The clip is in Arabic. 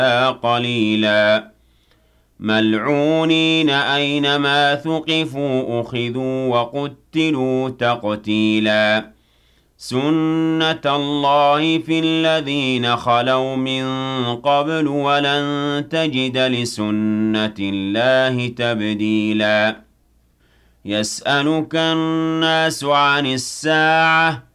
قليلا ملعونين أينما ثقفوا أخذوا وقتلوا تقتيلا سُنَّةَ اللَّهِ فِي الَّذِينَ خَلَوْا مِن قَبْلُ وَلَن تَجِدَ لِسُنَّةِ اللَّهِ تَبْدِيلًا يَسْأَلُكَ النَّاسُ عَنِ السَّاعَةِ